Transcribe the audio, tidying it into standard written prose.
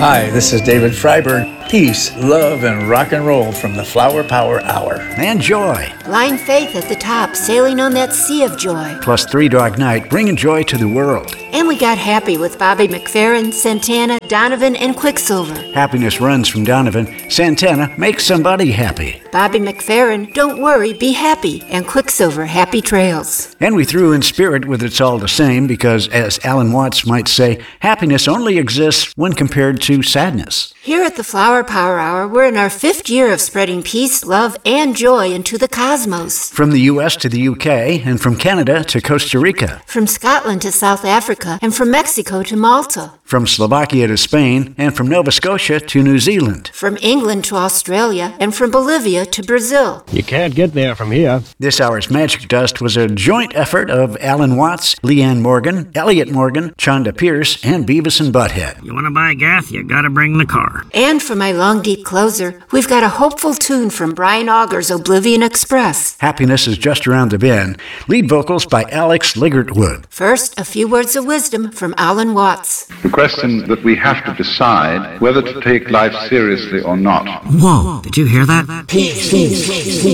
Hi, this is David Freiberg. Peace, love, and rock and roll from the Flower Power Hour. And joy. Blind Faith at the top, sailing on that sea of joy. Plus Three Dog Night, bringing joy to the world. And we got happy with Bobby McFerrin, Santana, Donovan, and Quicksilver. Happiness runs from Donovan. Santana makes somebody happy. Bobby McFerrin, Don't Worry, Be Happy. And Quicksilver, Happy Trails. And we threw in Spirit with It's All the Same because, as Alan Watts might say, happiness only exists when compared to sadness. Here at the Flower Power Hour, we're in our 5th year of spreading peace, love, and joy into the cosmos. From the U.S. to the UK, and from Canada to Costa Rica. From Scotland to South Africa, and from Mexico to Malta. From Slovakia to Spain, and from Nova Scotia to New Zealand. From England to Australia, and from Bolivia to Brazil. You can't get there from here. This hour's Magic Dust was a joint effort of Alan Watts, Leanne Morgan, Elliot Morgan, Chonda Pierce, and Beavis and Butthead. You want to buy gas, you gotta bring the car. And for my long, deep closer, we've got a hopeful tune from Brian Auger's Oblivion Express. Happiness is just around the bend. Lead vocals by Alex Ligertwood. First, a few words of wisdom from Alan Watts. The question that we have to decide whether to take life seriously or not. Whoa, did you hear that? Peace.